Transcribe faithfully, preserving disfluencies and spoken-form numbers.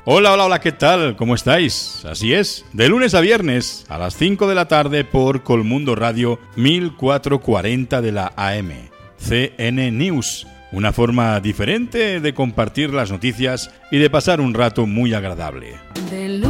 Hola, hola, hola, ¿qué tal? ¿Cómo estáis? Así es, de lunes a viernes a las cinco de la tarde por Colmundo Radio mil cuatrocientos cuarenta de la A M. C N News, una forma diferente de compartir las noticias y de pasar un rato muy agradable.